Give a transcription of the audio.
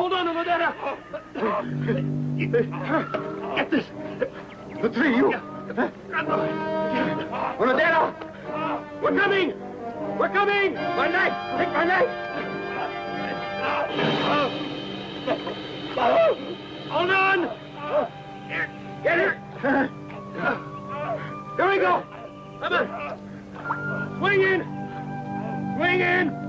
Hold on, Unadera! Get this! The three, you! Unadera! We're coming! We're coming! My knife! Take my knife! Hold on! Get here! Here we go! Come on! Swing in! Swing in!